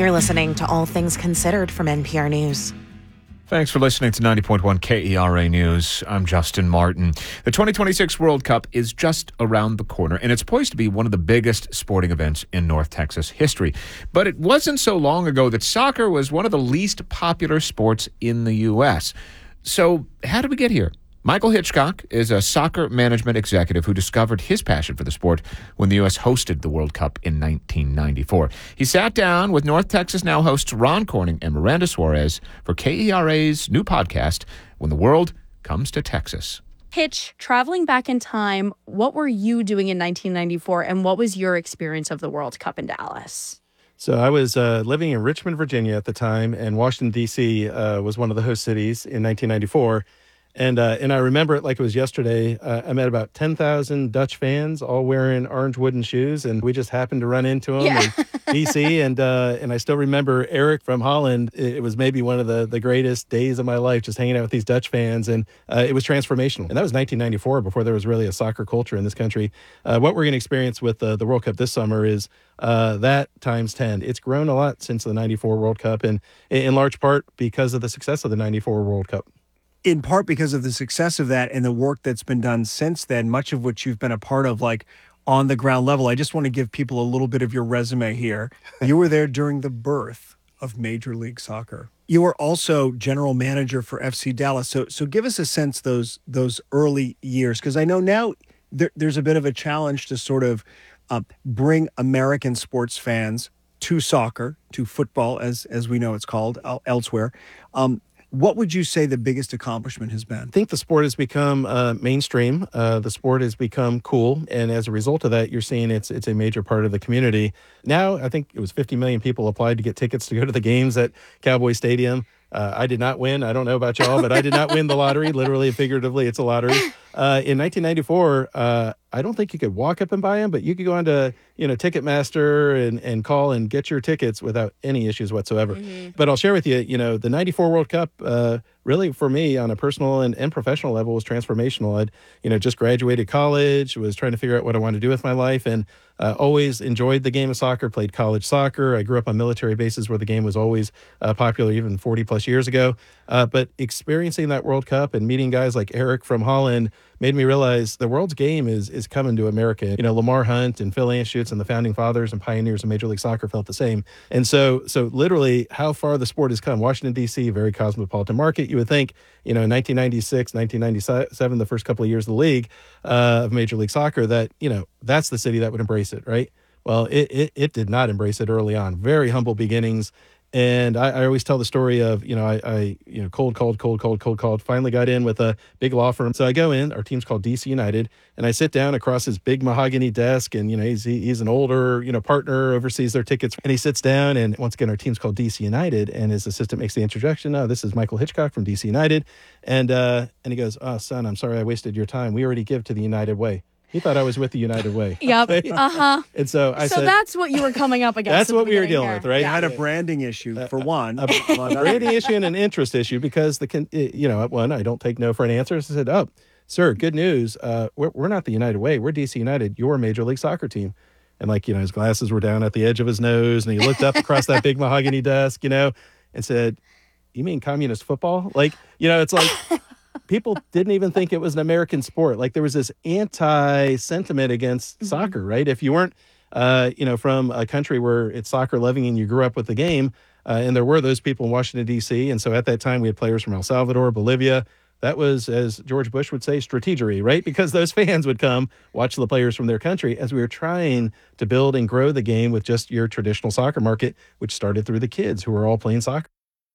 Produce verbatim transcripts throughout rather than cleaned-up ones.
You're listening to All Things Considered from N P R News. Thanks for listening to ninety point one K E R A News. I'm Justin Martin. The twenty twenty-six World Cup is just around the corner, and it's poised to be one of the biggest sporting events in North Texas history. But it wasn't so long ago that soccer was one of the least popular sports in the U S. So how did we get here? Michael Hitchcock is a soccer management executive who discovered his passion for the sport when the U S hosted the World Cup in nineteen ninety-four. He sat down with North Texas Now hosts Ron Corning and Miranda Suarez for K E R A's new podcast, When the World Comes to Texas. Hitch, traveling back in time, what were you doing in nineteen ninety-four, and what was your experience of the World Cup in Dallas? So I was uh, living in Richmond, Virginia at the time, and Washington, D C uh, was one of the host cities in nineteen ninety-four. And uh, and I remember it like it was yesterday. Uh, I met about ten thousand Dutch fans, all wearing orange wooden shoes, and we just happened to run into them Yeah. in D C. And uh, and I still remember Eric from Holland. It was maybe one of the, the greatest days of my life, just hanging out with these Dutch fans. And uh, it was transformational. And that was nineteen ninety-four, before there was really a soccer culture in this country. Uh, what we're going to experience with uh, the World Cup this summer is uh, that times ten. It's grown a lot since the ninety-four World Cup, and in large part because of the success of the ninety-four World Cup. In part because of the success of that and the work that's been done since then, much of which you've been a part of, like on the ground level. I just want to give people a little bit of your resume here. You were there during the birth of Major League Soccer. You were also general manager for F C Dallas. So so give us a sense those those early years, because I know now there, there's a bit of a challenge to sort of uh, bring American sports fans to soccer, to football, as as we know it's called uh, elsewhere. Um, What would you say the biggest accomplishment has been? I think the sport has become uh, mainstream. Uh, the sport has become cool. And as a result of that, you're seeing it's it's a major part of the community. Now, I think it was fifty million people applied to get tickets to go to the games at Cowboy Stadium. Uh, I did not win. I don't know about y'all, but I did not win the lottery. Literally, figuratively, it's a lottery. Uh, in nineteen ninety-four, uh, I don't think you could walk up and buy them, but you could go on to, you know, Ticketmaster and, and call and get your tickets without any issues whatsoever. Mm-hmm. But I'll share with you, you know, the ninety-four World Cup, uh, really for me on a personal and, and professional level was transformational. I'd, you know, just graduated college, was trying to figure out what I wanted to do with my life, and uh, always enjoyed the game of soccer, played college soccer. I grew up on military bases where the game was always uh, popular, even forty plus years ago. Uh, but experiencing that World Cup and meeting guys like Eric from Holland made me realize the world's game is is coming to America. You know, Lamar Hunt and Phil Anschutz and the founding fathers and pioneers of Major League Soccer felt the same. And so, so literally how far the sport has come. Washington, D C, very cosmopolitan market. You would think, you know, in nineteen ninety-six, nineteen ninety-seven, the first couple of years of the league, uh, of Major League Soccer, that, you know, that's the city that would embrace it, right? Well, it, it, it did not embrace it early on. Very humble beginnings. And I, I always tell the story of, you know, I, I, you know, cold, cold, cold, cold, cold, cold, finally got in with a big law firm. So I go in, our team's called D C United, and I sit down across his big mahogany desk, and, you know, he's, he's an older, you know, partner, oversees their tickets. And he sits down, and once again, our team's called D C United, and his assistant makes the introduction. Oh, this is Michael Hitchcock from D C United. And, uh, and he goes, oh, son, I'm sorry I wasted your time. We already give to the United Way. He thought I was with the United Way. Yep. Uh-huh. And so I so said... So that's what you were coming up against. That's what we were dealing here. with, right? You had a branding issue, for one. A, a branding issue and an interest issue because, the you know, one, I don't take no for an answer. So I said, oh, sir, good news. Uh, we're, we're not the United Way. We're D C United. You're a Major League Soccer team. And, like, you know, his glasses were down at the edge of his nose, and he looked up across that big mahogany desk, you know, and said, you mean communist football? Like, you know, it's like... People didn't even think it was an American sport. Like, there was this anti-sentiment against mm-hmm. soccer, right? If you weren't, uh, you know, from a country where it's soccer loving and you grew up with the game, uh, and there were those people in Washington, D C. And so at that time, we had players from El Salvador, Bolivia. That was, as George Bush would say, strategery, right? Because those fans would come watch the players from their country as we were trying to build and grow the game with just your traditional soccer market, which started through the kids who were all playing soccer.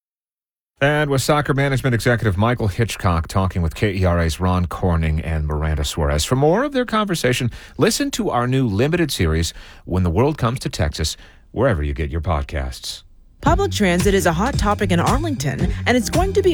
And with soccer management executive Michael Hitchcock talking with K E R A's Ron Corning and Miranda Suarez. For more of their conversation, listen to our new limited series, When the World Comes to Texas, wherever you get your podcasts. Public transit is a hot topic in Arlington, and it's going to be